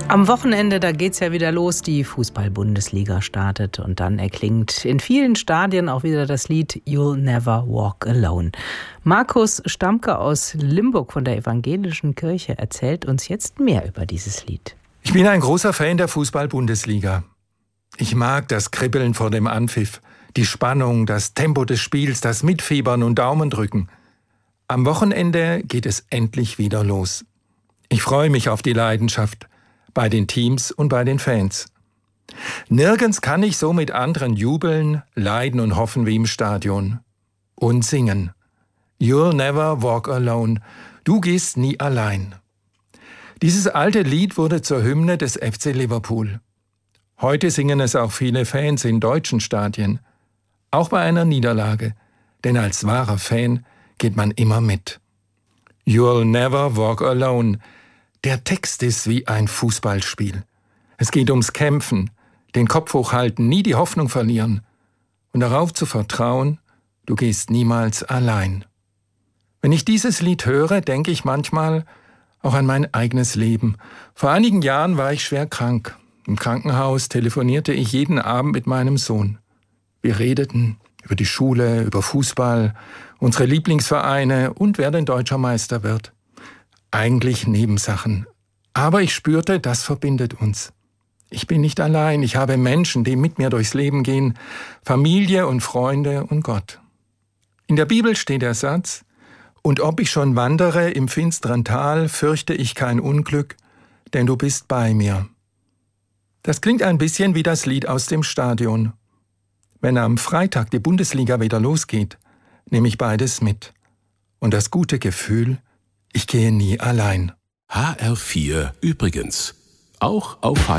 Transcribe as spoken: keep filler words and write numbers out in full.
Am Wochenende, da geht's ja wieder los, die Fußball-Bundesliga startet und dann erklingt in vielen Stadien auch wieder das Lied You'll Never Walk Alone. Markus Stamke aus Limburg von der Evangelischen Kirche erzählt uns jetzt mehr über dieses Lied. Ich bin ein großer Fan der Fußball-Bundesliga. Ich mag das Kribbeln vor dem Anpfiff, die Spannung, das Tempo des Spiels, das Mitfiebern und Daumendrücken. Am Wochenende geht es endlich wieder los. Ich freue mich auf die Leidenschaft bei den Teams und bei den Fans. Nirgends kann ich so mit anderen jubeln, leiden und hoffen wie im Stadion. Und singen. You'll never walk alone. Du gehst nie allein. Dieses alte Lied wurde zur Hymne des F C Liverpool. Heute singen es auch viele Fans in deutschen Stadien. Auch bei einer Niederlage. Denn als wahrer Fan geht man immer mit. You'll never walk alone. Der Text ist wie ein Fußballspiel. Es geht ums Kämpfen, den Kopf hochhalten, nie die Hoffnung verlieren und darauf zu vertrauen, du gehst niemals allein. Wenn ich dieses Lied höre, denke ich manchmal auch an mein eigenes Leben. Vor einigen Jahren war ich schwer krank. Im Krankenhaus telefonierte ich jeden Abend mit meinem Sohn. Wir redeten über die Schule, über Fußball, unsere Lieblingsvereine und wer denn deutscher Meister wird. Eigentlich Nebensachen. Aber ich spürte, das verbindet uns. Ich bin nicht allein, ich habe Menschen, die mit mir durchs Leben gehen, Familie und Freunde und Gott. In der Bibel steht der Satz, und ob ich schon wandere im finsteren Tal, fürchte ich kein Unglück, denn du bist bei mir. Das klingt ein bisschen wie das Lied aus dem Stadion. Wenn am Freitag die Bundesliga wieder losgeht, nehme ich beides mit. Und das gute Gefühl, ich gehe nie allein. H R vier übrigens. Auch auf